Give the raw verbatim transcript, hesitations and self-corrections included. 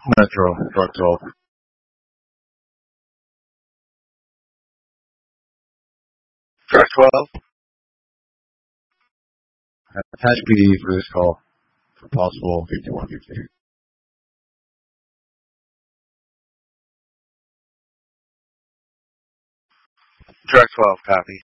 Metro, truck twelve. Truck twelve. Attach P D for this call for possible fifty-one fifty. Truck twelve, copy.